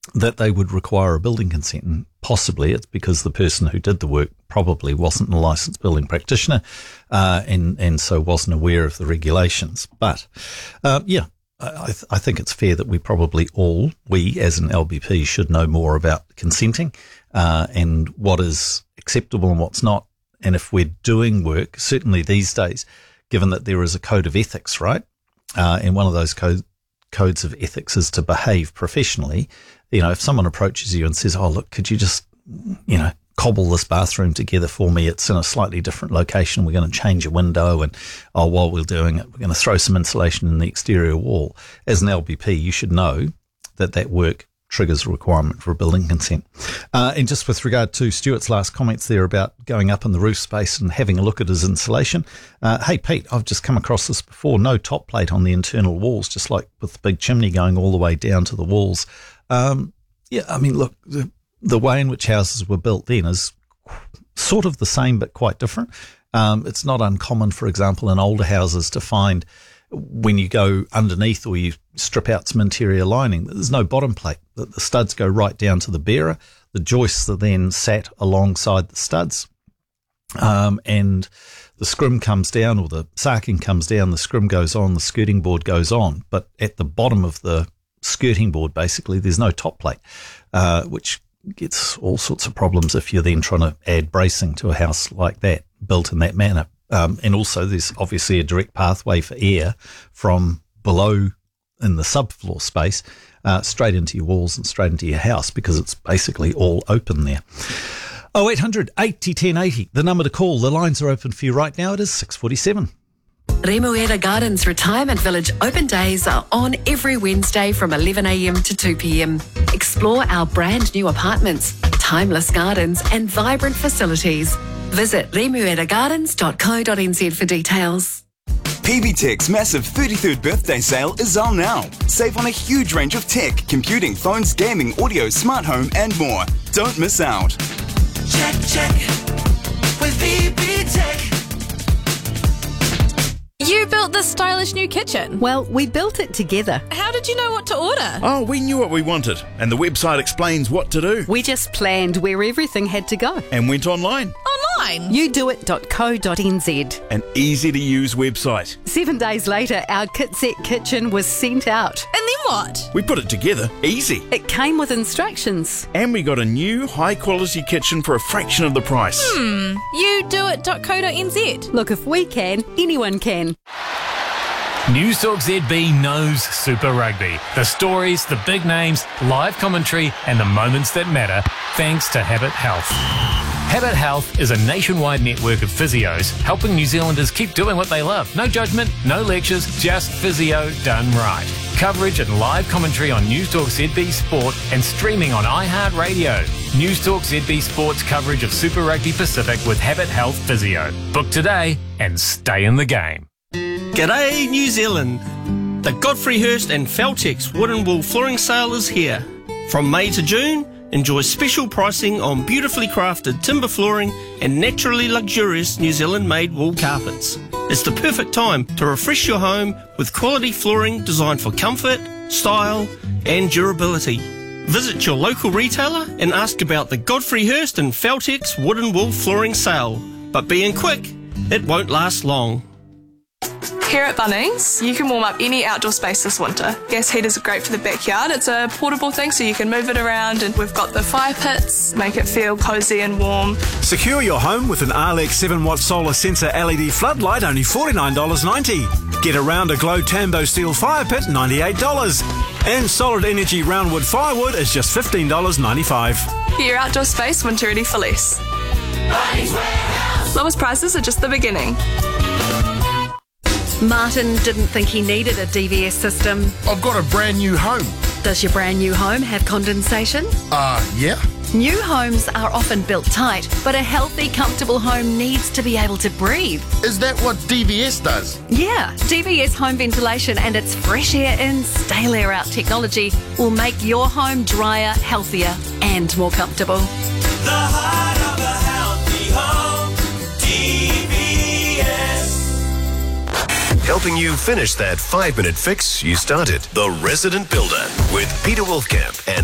that they would require a building consent. And possibly it's because the person who did the work probably wasn't a licensed building practitioner, and so wasn't aware of the regulations. But, I think it's fair that we as an LBP should know more about consenting, and what is acceptable and what's not. And if we're doing work, certainly these days, given that there is a code of ethics, right? And one of those codes of ethics is to behave professionally. If someone approaches you and says, "Oh, look, could you just, cobble this bathroom together for me? It's in a slightly different location. We're going to change a window, and while we're doing it, we're going to throw some insulation in the exterior wall." As an LBP, you should know that work triggers a requirement for a building consent. And just with regard to Stuart's last comments there about going up in the roof space and having a look at his insulation, hey, Pete, I've just come across this before. No top plate on the internal walls, just like with the big chimney going all the way down to the walls. Look, the way in which houses were built then is sort of the same but quite different. It's not uncommon, for example, in older houses to find when you go underneath or you strip out some interior lining, there's no bottom plate. The studs go right down to the bearer. The joists are then sat alongside the studs, and the scrim comes down, or the sarking comes down, the scrim goes on, the skirting board goes on. But at the bottom of the skirting board, basically, there's no top plate, which gets all sorts of problems if you're then trying to add bracing to a house like that, built in that manner. And also there's obviously a direct pathway for air from below in the subfloor space straight into your walls and straight into your house, because it's basically all open there. 0800 80 10 80, the number to call. The lines are open for you right now. It is 6:47. Remuera Gardens Retirement Village open days are on every Wednesday from 11 a.m. to 2 p.m. Explore our brand new apartments, timeless gardens and vibrant facilities. Visit remueragardens.co.nz for details. PB Tech's massive 33rd birthday sale is on now. Save on a huge range of tech, computing, phones, gaming, audio, smart home and more. Don't miss out. Check with PB Tech. You built this stylish new kitchen. Well, we built it together. How did you know what to order? Oh, we knew what we wanted, and the website explains what to do. We just planned where everything had to go. And went online. Online? youdoit.co.nz. An easy-to-use website. 7 days later, our KitSet kitchen was sent out. And then what? We put it together, easy. It came with instructions. And we got a new, high-quality kitchen for a fraction of the price. youdoit.co.nz. Look, if we can, anyone can. Newstalk ZB knows Super Rugby. The stories, the big names, live commentary and the moments that matter, thanks to Habit Health. Habit Health is a nationwide network of physios helping New Zealanders keep doing what they love. No judgment, no lectures, just physio done right. Coverage and live commentary on Newstalk ZB Sport and streaming on iHeartRadio. Newstalk ZB Sport's coverage of Super Rugby Pacific with Habit Health Physio. Book today and stay in the game. G'day New Zealand! The Godfrey Hirst and Feltex Wood and Wool Flooring Sale is here. From May to June, enjoy special pricing on beautifully crafted timber flooring and naturally luxurious New Zealand-made wool carpets. It's the perfect time to refresh your home with quality flooring designed for comfort, style and durability. Visit your local retailer and ask about the Godfrey Hirst and Feltex Wood and Wool Flooring Sale. But being quick, it won't last long. Here at Bunnings, you can warm up any outdoor space this winter. Gas heaters are great for the backyard. It's a portable thing so you can move it around, and we've got the fire pits, make it feel cosy and warm. Secure your home with an Arlex 7-watt solar sensor LED floodlight, only $49.90. Get a rounder glow Tambo steel fire pit, $98. And solid energy roundwood firewood is just $15.95. Get your outdoor space winter ready for less. Bunnings Warehouse. Lowest prices are just the beginning. Martin didn't think he needed a DVS system. I've got a brand new home. Does your brand new home have condensation? Yeah. New homes are often built tight, but a healthy, comfortable home needs to be able to breathe. Is that what DVS does? Yeah, DVS home ventilation and its fresh air in, stale air out technology will make your home drier, healthier and more comfortable. The heart of a healthy home, DVS. Helping you finish that 5-minute fix you started. The Resident Builder with Peter Wolfkamp and